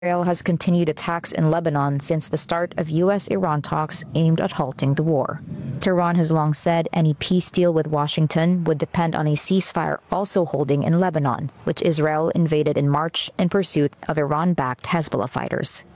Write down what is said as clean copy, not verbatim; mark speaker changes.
Speaker 1: Israel has continued attacks in Lebanon since the start of U.S.-Iran talks aimed at halting the war. Tehran has long said any peace deal with Washington would depend on a ceasefire also holding in Lebanon, which Israel invaded in March in pursuit of Iran-backed Hezbollah fighters.